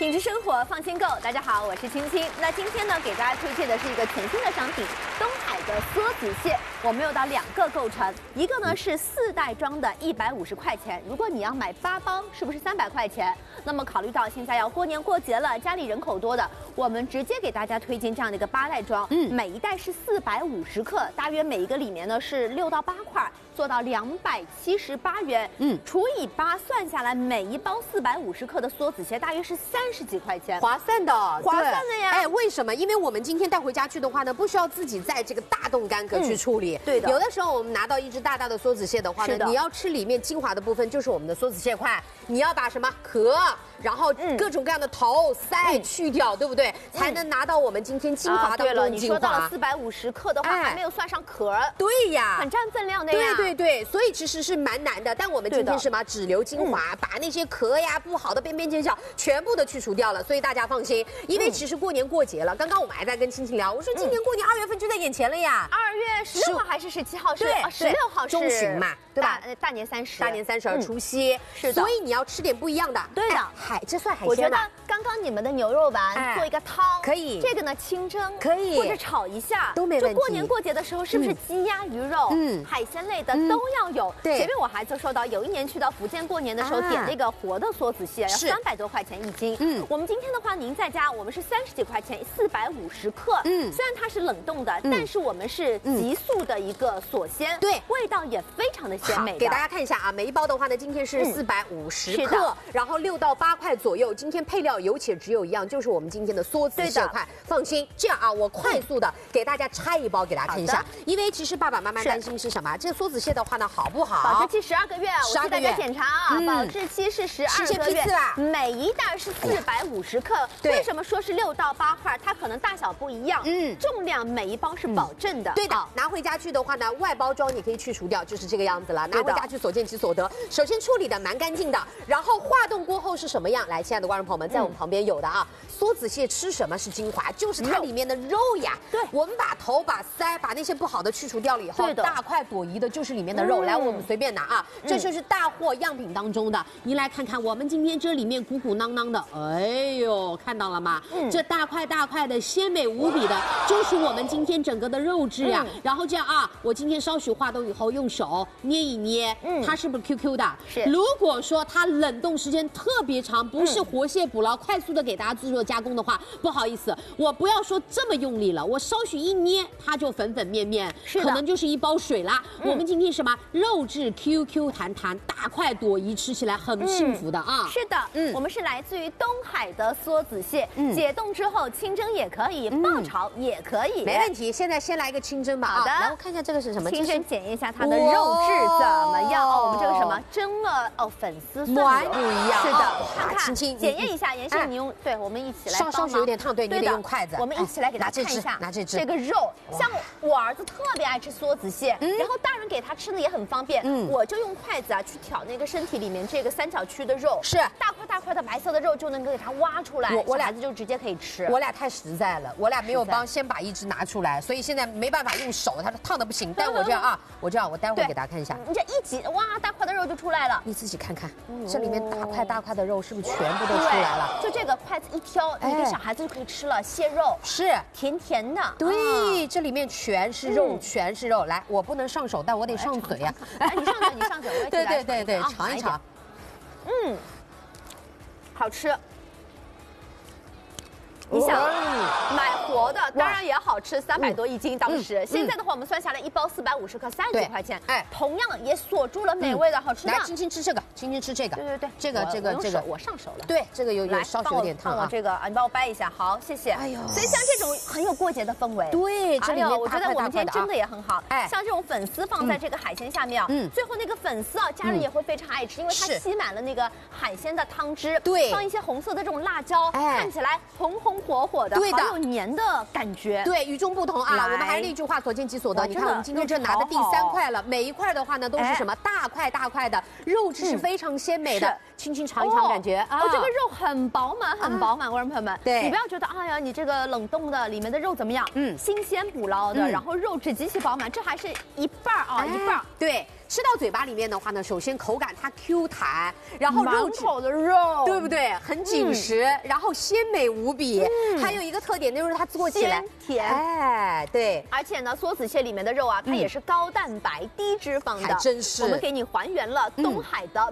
品质生活，放心购。大家好，我是青青。那今天呢，给大家推荐的是一个全新的商品——东海的梭子蟹。我们有到2个构成，一个呢是4袋装的150块钱，如果你要买8包，是不是300块钱？那么考虑到现在要过年过节了，家里人口多的，我们直接给大家推荐这样的一个8袋装，每一袋是450克，大约每一个里面呢是6到8块。 做到278元，除以8算下来，每一包450克的梭子蟹大约是30几块钱， 划算的， 划算的呀！ 哎，为什么？因为我们今天带回家去的话呢，不需要自己在这个大动干戈去处理。对的，有的时候我们拿到一只大大的梭子蟹的话呢，你要吃里面精华的部分，就是我们的梭子蟹块，你要把什么壳，然后各种各样的头、鳃去掉，对不对？才能拿到我们今天精华当中的精华。 你说到了450克的话，还没有算上壳。 对呀， 很占分量的呀。 对，所以其实是蛮难的。但我们今天是什么？只留精华，把那些壳呀、不好的边边角角全部的去除掉了。所以大家放心，因为其实过年过节了，刚刚我们还在跟青青聊，我说今年过年2月份就在眼前了呀。2 月16号还是17号？是16号中旬嘛，对吧？ 大年30， 大年30除夕，是的。所以你要吃点不一样的。对的，这算海鲜。 我觉得刚刚你们的牛肉丸做一个汤可以， 这个呢清蒸可以， 或者炒一下都没问题。 就过年过节的时候，是不是鸡鸭鱼肉、海鲜类的都要有？对。前面我还就说到，有一年去到福建过年的时候，点那个活的梭子蟹，要300多块钱1斤。我们今天的话，您在家我们是30几块钱450克。虽然它是冷冻的，但是我们是急速的一个锁鲜，对，味道也非常的鲜美。 给大家看一下啊，每一包的话呢，今天是450克，然后6到8块左右。今天配料有且只有一样，就是我们今天的梭子蟹块。放心，这样啊，我快速的给大家拆一包给大家看一下，因为其实爸爸妈妈担心是什么？这梭子蟹的话呢，好不好？ 保质期12个月，我替大家检查啊，保质期是12个月，每一袋是450克。为什么说是6到8块？它可能大小不一样，重量每一包是保证的。 对的，拿回家去的话呢，外包装你可以去除掉，就是这个样子了。拿回家去所见即所得。首先处理的蛮干净的，然后化冻过后是什么样？来，亲爱的观众朋友们，在我们旁边有的啊，梭子蟹吃什么是精华？就是它里面的肉呀。对，我们把头、把鳃、把那些不好的去除掉了以后，大块朵颐的就是里面的肉。来，我们随便拿啊，这就是大货样品当中的。您来看看，我们今天这里面鼓鼓囊囊的，哎呦，看到了吗？这大块大块的，鲜美无比的，就是我们今天整个的肉质呀。然后这样啊，我今天稍许化冻以后，用手捏一捏，它是不是 QQ 的？是。如果说它冷冻时间特别长，不是活蟹捕捞，快速的给大家制作加工的话，不好意思，我不要说这么用力了，我稍许一捏，它就粉粉面面，可能就是一包水啦。我们今天什么肉质 QQ 弹弹，大块朵颐，吃起来很幸福的啊。 是的，我们是来自于东海的梭子蟹，解冻之后清蒸也可以，爆炒也可以， 没问题。现在先来一个清蒸吧。好的，来我看一下这个是什么？ 清蒸检验一下它的肉质怎么样哦。我们这个什么蒸了粉丝蒜不一样。 是的，看轻轻检验一下。妍希，你用，对，我们一起来帮忙。 稍许有点烫，对，你得用筷子。 我们一起来给大家看一下， 拿这只这个肉，像我儿子特别爱吃梭子蟹，然后大人给他吃的也很方便。我就用筷子啊去挑那个身体里面这个三角区的肉，是大块大块的白色的肉就能给它挖出来，我俩就直接可以吃。 我俩太实在了，我俩没有先把一只拿出来，所以现在没办法用手，它烫的不行。但我这样啊，我待会儿给大家看一下， 你这一挤，哇，大块的肉就出来了。 你自己看看，这里面大块的肉是不是全部都出来了？ 就这个筷子一挑，你给小孩子就可以吃了。蟹肉是甜甜的， 对，这里面全是肉，全是肉。来，我不能上手，但我得上嘴呀。 你上嘴，你上嘴， 对，尝一尝。 好吃。你想买活的，当然也好吃，300多1斤。当时现在的话，我们算下来一包450克，30几块钱。哎，同样也锁住了美味的好吃的。 来，轻轻吃这个，轻轻吃这个。 对， 这个， 我上手了。 对，这个有稍许有点烫啊。 这个啊，你帮我掰一下，好，谢谢。哎呦，所以像这种很有过节的氛围。对， 这里面我觉得我们今天蒸的也很好。哎，像这种粉丝放在这个海鲜下面，最后那个粉丝啊，家人也会非常爱吃，因为它吸满了那个海鲜的汤汁。对，放一些红色的这种辣椒，看起来红红火火的。对的。有黏的感觉， 对，与众不同啊！我们还是那句话，所见即所得。你看，我们今天这拿的第3块了，每一块的话呢，都是什么大块大块的，肉质是非常鲜美的。 轻轻尝一尝，感觉哦，这个肉很饱满，很饱满，观众朋友们， 对， 你不要觉得哎呀，你这个冷冻的里面的肉怎么样？新鲜捕捞的，然后肉质极其饱满，这还是一半啊，一半。 对。吃到嘴巴里面的话呢，首先口感它 Q 弹，然后肉质满口的肉， 对不对？很紧实，然后鲜美无比。还有一个特点就是它做起来甜， 哎，对。 而且呢，梭子蟹里面的肉啊，它也是高蛋白、低脂肪的， 还真是。 我们给你还原了东海的